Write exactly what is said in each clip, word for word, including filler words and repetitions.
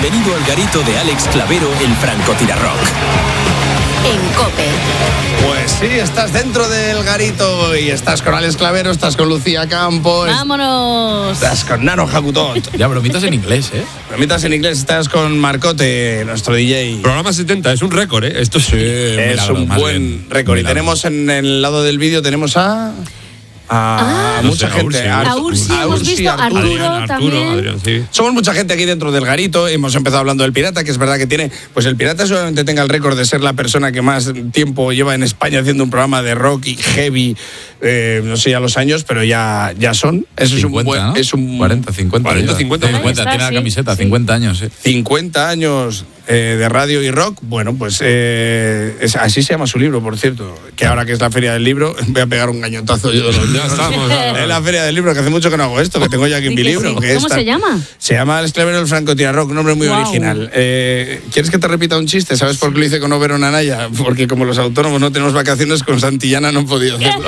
Bienvenido al garito de Alex Clavero, el francotirarrock. En COPE. Pues sí, estás dentro del garito y estás con Alex Clavero, estás con Lucía Campos. ¡Vámonos! Estás con Nano Jacutot. Ya, bromitas en inglés, ¿eh? Bromitas en inglés, estás con Marcote, nuestro D J. Programa setenta, es un récord, ¿eh? Esto sí, Es milagro, un más buen bien. récord. Y Milagro. tenemos en el lado del vídeo, tenemos a... A Ah, mucha no sé, a gente. Ursi. A Ursi, a hemos Ursi, visto, Arturo. Arturo Adrián, Arturo, también. Adrián, sí. Somos mucha gente aquí dentro del garito. Hemos empezado hablando del pirata, que es verdad que tiene. Pues el pirata seguramente tenga el récord de ser la persona que más tiempo lleva en España haciendo un programa de rock y heavy. Eh, no sé ya los años, pero ya, ya son. Eso cincuenta, es un buen. ¿no? Es un cuarenta, cincuenta. cuarenta, ya. cincuenta. cincuenta, Está, tiene la sí, camiseta, sí. cincuenta años, ¿eh? cincuenta años eh, de radio y rock. Bueno, pues eh, es- así se llama su libro, por cierto. Que ahora que es la Feria del Libro, voy a pegar un gañotazo yo de los Ya estamos. Es la Feria del Libro, que hace mucho que no hago esto, que tengo ya aquí Di mi que libro. sí. que ¿Cómo es tan- se llama? Se llama Alex Clavero, el francotirarrock, un nombre muy Guau. original. Eh, ¿Quieres que te repita un chiste? ¿Sabes por qué lo hice con Oberón Anaya? Porque como los autónomos no tenemos vacaciones, con Santillana no he podido hacerlo.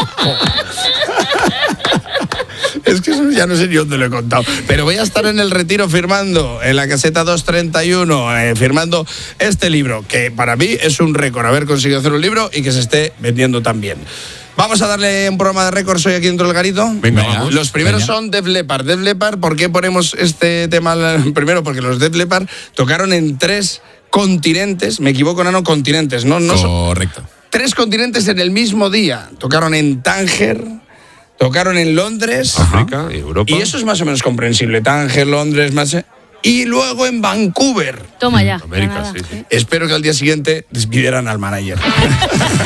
Es que eso ya no sé ni dónde lo he contado. Pero voy a estar en el Retiro firmando, en la caseta doscientos treinta y uno, eh, firmando este libro, que para mí es un récord haber conseguido hacer un libro y que se esté vendiendo tan bien. Vamos a darle un programa de récords hoy aquí dentro del garito. Venga, Venga. vamos. Los primeros Venga. son Def Leppard. Def Leppard, ¿por qué ponemos este tema? Primero, porque los Def Leppard tocaron en tres continentes, me equivoco, no, no, continentes, no, no son- Correcto. tres continentes en el mismo día. Tocaron en Tánger, tocaron en Londres, África y Europa. y eso es más o menos comprensible. Tánger, Londres, más... Y luego en Vancouver. Toma ya. América, Granada. sí, sí. Espero que al día siguiente despidieran al manager.